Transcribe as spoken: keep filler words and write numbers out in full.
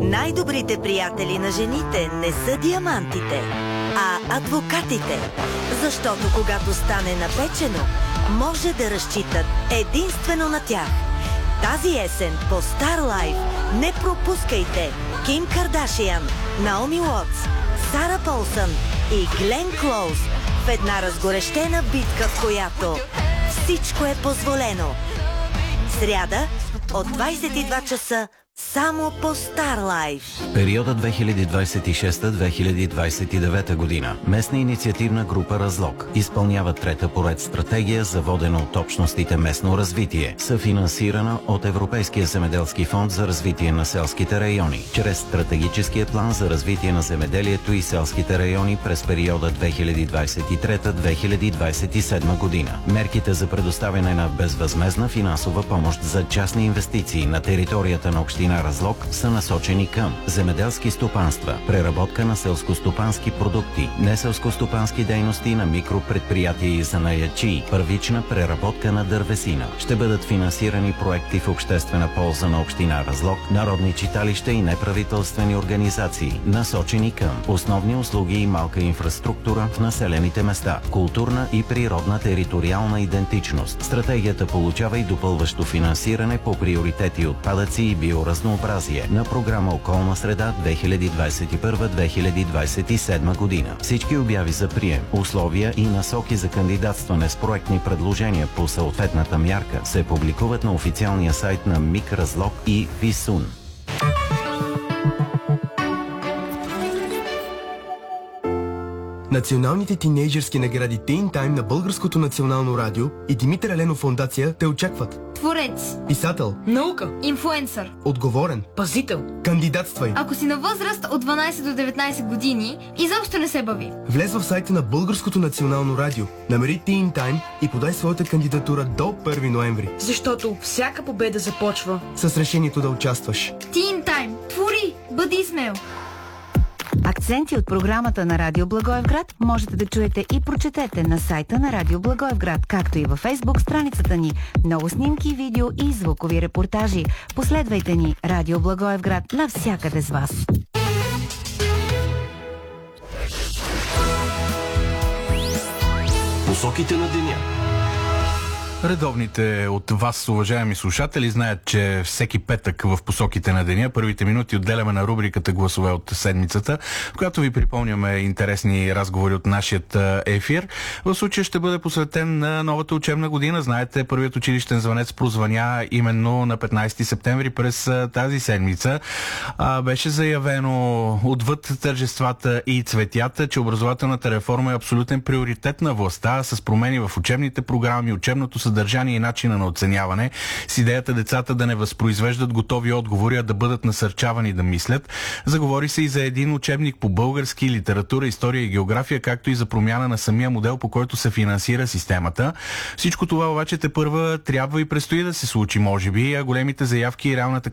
Най-добрите приятели на жените не са диамантите, а адвокатите. Защото когато стане напечено, може да разчитат единствено на тях. Тази есен по Star Life не пропускайте Ким Кардашиан, Наоми Уотс, Сара Полсън и Глен Клоуз в една разгорещена битка, в която всичко е позволено. Сряда от двайсет и два часа само по Star Life. Периода две хиляди двайсет и шеста - две хиляди двайсет и девета година. Местна инициативна група Разлог изпълнява трета поред стратегия за водена от общностите местно развитие, съфинансирана от Европейския земеделски фонд за развитие на селските райони, чрез стратегическия план за развитие на земеделието и селските райони през периода две хиляди двайсет и трета - две хиляди двайсет и седма година. Мерките за предоставяне на безвъзмездна финансова помощ за частни инвестиции на територията на община Разлог са насочени към земеделски стопанства, преработка на селскостопански продукти, неселскостопански дейности на микропредприятия и занаятчии, първична преработка на дървесина. Ще бъдат финансирани проекти в обществена полза на община Разлог, народни читалища и неправителствени организации, насочени към основни услуги и малка инфраструктура в населените места, културна и природна териториална идентичност. Стратегията получава и допълващо финансиране по приоритети отпадъци и биоразнообразие на програма Околна среда две хиляди двайсет и първа - две хиляди двайсет и седма година. Всички обяви за прием, условия и насоки за кандидатстване с проектни предложения по съответната мярка се публикуват на официалния сайт на МИК Разлог и ВИСУН. Националните тинейджърски награди Teen Time на Българското национално радио и Димитър Еленов фондация те очакват. Творец, писател, наука, инфлуенсър, отговорен, пазител. Кандидатствай. Ако си на възраст от дванайсет до деветнайсет години, изобщо не се бави. Влез в сайта на Българското национално радио, намери Teen Time и подай своята кандидатура до първи ноември. Защото всяка победа започва с решението да участваш. Teen Time. Твори! Бъди смел! Акценти от програмата на Радио Благоевград можете да чуете и прочетете на сайта на Радио Благоевград, както и във Фейсбук страницата ни. Много снимки, видео и звукови репортажи. Последвайте ни Радио Благоевград навсякъде с вас. Посоките на деня. Редовните от вас, уважаеми слушатели, знаят, че всеки петък в посоките на деня, първите минути отделяме на рубриката Гласове от седмицата, в която ви припомняме интересни разговори от нашият ефир. В случая ще бъде посветен на новата учебна година. Знаете, първият училищен звънец прозвъня именно на петнайсети септември през тази седмица. А, беше заявено отвъд тържествата и цветята, че образователната реформа е абсолютен приоритет на властта с промени в учебните програми, учебното съдържание и начина на оценяване, с идеята децата да не възпроизвеждат готови отговори, а да бъдат насърчавани да мислят. Заговори се и за един учебник по български, литература, история и география, както и за промяна на самия модел, по който се финансира системата. Всичко това обаче тепърва трябва и предстои да се случи, може би, а големите заявки и реалната